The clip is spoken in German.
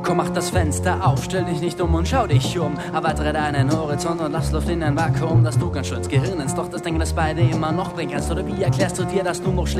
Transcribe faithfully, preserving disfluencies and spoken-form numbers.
Komm, mach das Fenster auf, stell dich nicht um und schau dich um. Erweitere deinen Horizont und lass Luft in ein Vakuum, das du ganz schön Gehirn ins. Doch das Denken, das beide immer noch bringen kannst. Oder wie erklärst du dir, dass du noch schläfst?